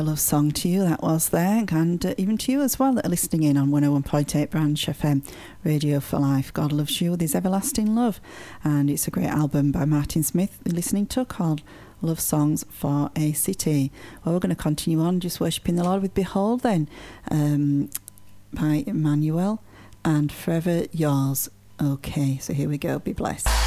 love song to you, that was there, and even to you as well that are listening in on 101.8 Branch FM, Radio for Life. God loves you with his everlasting love, and it's a great album by Martin Smith you're listening to called Love Songs for a City. Well, we're going to continue on just worshipping the Lord with Behold then, by Emmanuel, and Forever Yours. Okay, so here we go, be blessed.